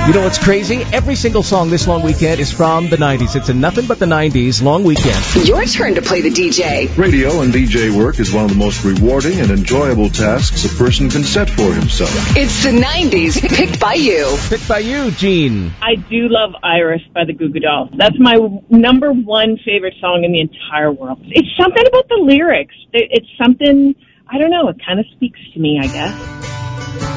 You know what's crazy? Every single song this long weekend is from the 90s. It's a Nothing But the 90s long weekend. Your turn to play the DJ. Radio and DJ work is one of the most rewarding and enjoyable tasks a person can set for himself. It's the 90s, picked by you. Picked by you, Gene. I do love Iris by the Goo Goo Dolls. That's my number one favorite song in the entire world. It's something about the lyrics. It's something, I don't know, it kind of speaks to me, I guess.